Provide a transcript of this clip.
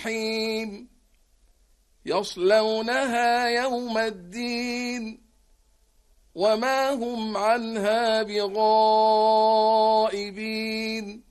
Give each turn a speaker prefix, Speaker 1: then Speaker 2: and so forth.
Speaker 1: الجحيم يصلونها يوم الدين وما هم عنها بغائبين